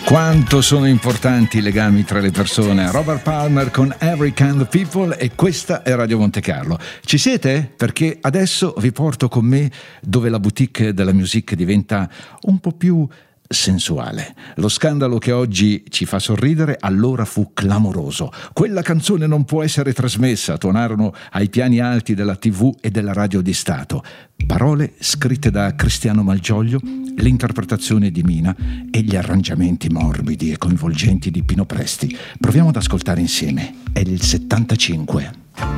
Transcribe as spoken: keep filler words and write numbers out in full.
Quanto sono importanti i legami tra le persone. Robert Palmer con Every Kind of People, e questa è Radio Monte Carlo. Ci siete? Perché adesso vi porto con me dove la boutique della music diventa un po' più sensuale. Lo scandalo che oggi ci fa sorridere allora fu clamoroso. Quella canzone non può essere trasmessa, tuonarono ai piani alti della tivù e della radio di Stato. Parole scritte da Cristiano Malgioglio, l'interpretazione di Mina e gli arrangiamenti morbidi e coinvolgenti di Pino Presti. Proviamo ad ascoltare insieme. È il settantacinque.